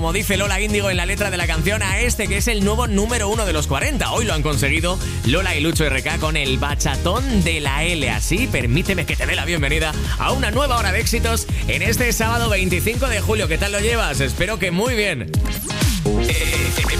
Como dice Lola Índigo en la letra de la canción, a este que es el nuevo número 1 de los 40. Hoy lo han conseguido Lola y Lucho RK con el bachatón de la L. Así, permíteme que te dé la bienvenida a una nueva hora de éxitos en este sábado 25 de julio. ¿Qué tal lo llevas? Espero que muy bien.